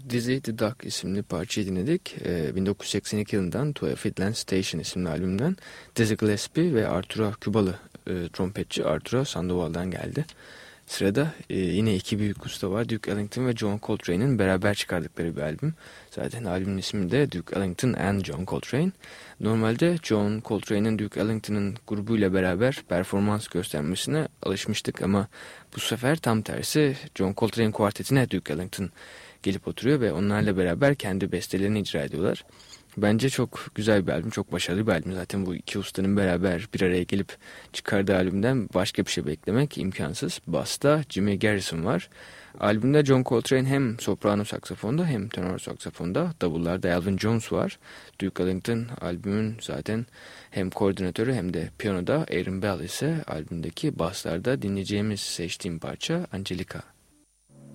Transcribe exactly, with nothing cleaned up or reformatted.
Dizzy the Duck isimli parçayı dinledik. Ee, bin dokuz yüz seksen iki yılından To a Fiddler Station isimli albümden Dizzy Gillespie ve Arturo Kübalı e, trompetçi Arturo Sandoval'dan geldi. Sırada e, yine iki büyük usta var. Duke Ellington ve John Coltrane'in beraber çıkardıkları bir albüm. Zaten albümün ismi de Duke Ellington and John Coltrane. Normalde John Coltrane'in Duke Ellington'ın grubuyla beraber performans göstermesine alışmıştık ama bu sefer tam tersi John Coltrane kuartetine Duke Ellington gelip oturuyor ve onlarla beraber kendi bestelerini icra ediyorlar. Bence çok güzel bir albüm, çok başarılı bir albüm. Zaten bu iki ustanın beraber bir araya gelip çıkardığı albümden başka bir şey beklemek imkansız. Bass'ta Jimmy Garrison var. Albümde John Coltrane hem soprano saksafonda hem tenor saksafonda. Davullarda Elvin Jones var. Duke Ellington albümün zaten hem koordinatörü hem de piyanoda. Aaron Bell ise albümdeki basslarda dinleyeceğimiz seçtiğim parça Angelica.